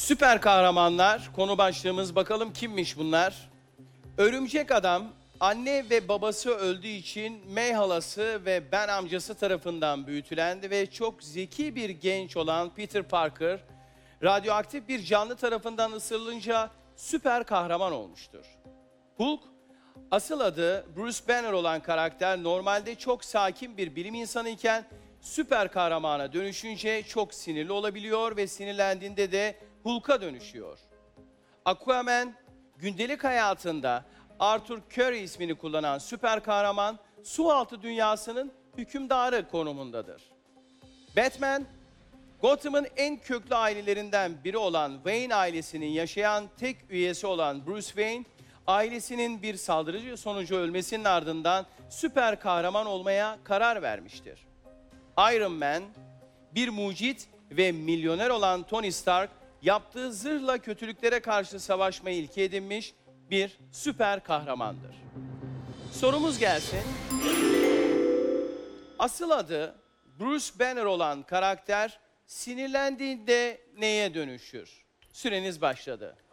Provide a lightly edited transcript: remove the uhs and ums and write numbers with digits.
Süper kahramanlar, konu başlığımız. Bakalım kimmiş bunlar? Örümcek Adam, anne ve babası öldüğü için May halası ve Ben amcası tarafından büyütülendi ve çok zeki bir genç olan Peter Parker, radyoaktif bir canlı tarafından ısırılınca süper kahraman olmuştur. Hulk, asıl adı Bruce Banner olan karakter normalde çok sakin bir bilim insanı iken süper kahramana dönüşünce çok sinirli olabiliyor ve sinirlendiğinde de Hulk'a dönüşüyor. Aquaman, gündelik hayatında Arthur Curry ismini kullanan süper kahraman, sualtı dünyasının hükümdarı konumundadır. Batman, Gotham'ın en köklü ailelerinden biri olan Wayne ailesinin yaşayan tek üyesi olan Bruce Wayne, ailesinin bir saldırı sonucu ölmesinin ardından süper kahraman olmaya karar vermiştir. Iron Man, bir mucit ve milyoner olan Tony Stark, yaptığı zırhla kötülüklere karşı savaşmayı ilke edinmiş bir süper kahramandır. Sorumuz gelsin. Asıl adı Bruce Banner olan karakter sinirlendiğinde neye dönüşür? Süreniz başladı.